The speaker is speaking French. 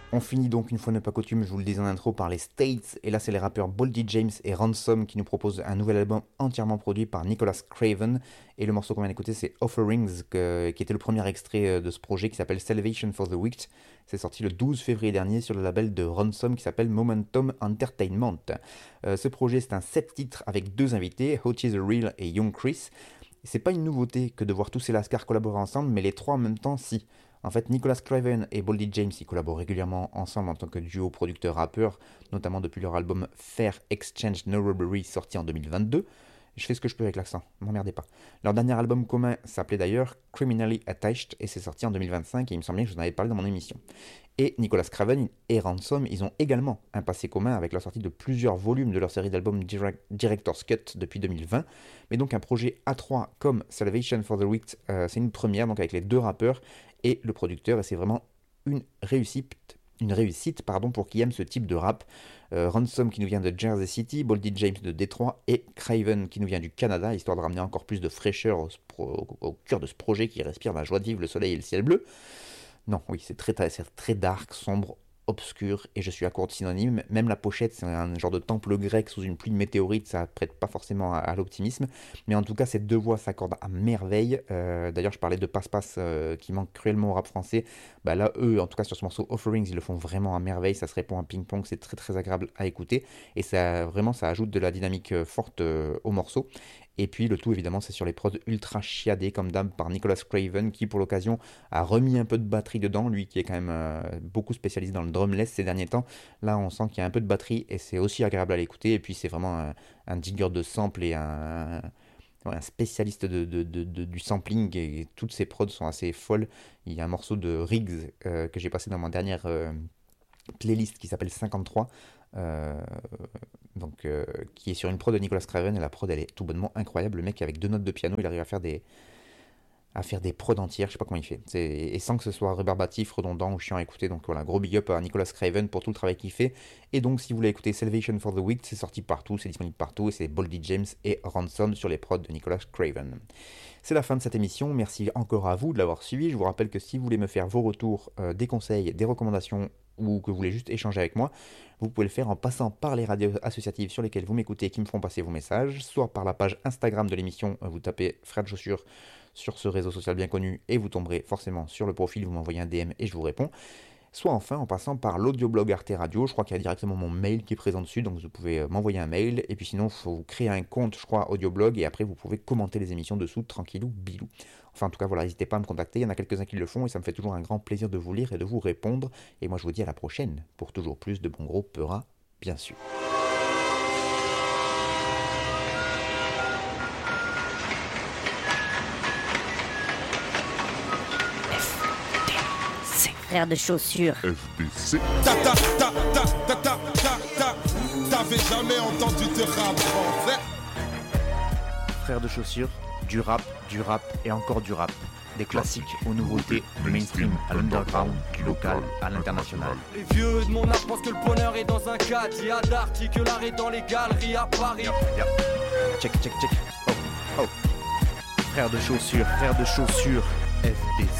On finit donc une fois n'est pas coutume, je vous le disais en intro, par les States, et là c'est les rappeurs Boldy James et Ransom qui nous proposent un nouvel album entièrement produit par Nicholas Craven, et le morceau qu'on vient d'écouter c'est Offerings, qui était le premier extrait de ce projet qui s'appelle Salvation for the Wicked. C'est sorti le 12 février dernier sur le label de Ransom qui s'appelle Momentum Entertainment. Ce projet c'est un 7 titres avec 2 invités, Hotchie the Real et Young Chris. C'est pas une nouveauté que de voir tous ces lascars collaborer ensemble, mais les trois en même temps si. En fait, Nicholas Craven et Boldy James ils collaborent régulièrement ensemble en tant que duo producteur-rappeur, notamment depuis leur album Fair Exchange No Robbery sorti en 2022. Je fais ce que je peux avec l'accent, m'emmerdez pas. Leur dernier album commun s'appelait d'ailleurs Criminally Attached et c'est sorti en 2025 et il me semblait que je vous en avais parlé dans mon émission. Et Nicholas Craven et Ransom, ils ont également un passé commun avec la sortie de plusieurs volumes de leur série d'albums Director's Cut depuis 2020. Mais donc un projet A3 comme Salvation for the Wicked, c'est une première donc avec les 2 rappeurs et le producteur, et c'est vraiment une réussite pour qui aime ce type de rap. Ransom qui nous vient de Jersey City, Boldy James de Détroit et Craven qui nous vient du Canada, histoire de ramener encore plus de fraîcheur au cœur de ce projet qui respire la joie de vivre, le soleil et le ciel bleu. Non, oui, c'est très dark, sombre, obscur, et je suis à court de synonymes. Même la pochette, c'est un genre de temple grec sous une pluie de météorites, ça prête pas forcément à l'optimisme. Mais en tout cas, ces 2 voix s'accordent à merveille. D'ailleurs, je parlais de Passe-Passe qui manque cruellement au rap français. Bah là, eux, en tout cas sur ce morceau Offerings, ils le font vraiment à merveille. Ça se répond à ping-pong, c'est très agréable à écouter. Et ça ajoute de la dynamique forte au morceau. Et puis le tout évidemment c'est sur les prods ultra chiadés comme d'hab par Nicholas Craven qui pour l'occasion a remis un peu de batterie dedans, lui qui est quand même beaucoup spécialisé dans le drumless ces derniers temps. Là on sent qu'il y a un peu de batterie et c'est aussi agréable à l'écouter, et puis c'est vraiment un digger de sample et un spécialiste du sampling, et toutes ses prods sont assez folles. Il y a un morceau de Riggs que j'ai passé dans ma dernière playlist qui s'appelle 53, qui est sur une prod de Nicholas Craven, et la prod elle est tout bonnement incroyable. Le mec avec 2 notes de piano il arrive à faire des prods entières, je sais pas comment il fait, et sans que ce soit rébarbatif, redondant ou chiant à écouter. Donc voilà, gros big up à Nicholas Craven pour tout le travail qu'il fait. Et donc si vous voulez écouter Salvation for the Wicked, c'est sorti partout, c'est disponible partout, et c'est Boldy James et Ransom sur les prods de Nicholas Craven. C'est la fin de cette émission, merci encore à vous de l'avoir suivi. Je vous rappelle que si vous voulez me faire vos retours, des conseils, des recommandations, ou que vous voulez juste échanger avec moi, vous pouvez le faire en passant par les radios associatives sur lesquelles vous m'écoutez et qui me font passer vos messages, soit par la page Instagram de l'émission, vous tapez Frères de Chaussures sur ce réseau social bien connu et vous tomberez forcément sur le profil, vous m'envoyez un DM et je vous réponds, soit enfin en passant par l'audioblog Arte Radio. Je crois qu'il y a directement mon mail qui est présent dessus, donc vous pouvez m'envoyer un mail, et puis sinon il faut vous créer un compte, je crois, audioblog, et après vous pouvez commenter les émissions dessous, tranquillou, bilou. Enfin en tout cas voilà, n'hésitez pas à me contacter, il y en a quelques-uns qui le font, et ça me fait toujours un grand plaisir de vous lire et de vous répondre, et moi je vous dis à la prochaine, pour toujours plus de bon gros Peura, bien sûr. Frères de chaussures. FDC. T'avais jamais entendu de rap français? Frères de chaussures, du rap et encore du rap. Des classiques aux nouveautés, du mainstream à l'underground, du local à l'international. Les vieux de mon âge pensent que le bonheur est dans un cadre. Il y a d'arty que l'art est dans les galeries à Paris. Check. Oh. Frères de chaussures, FDC.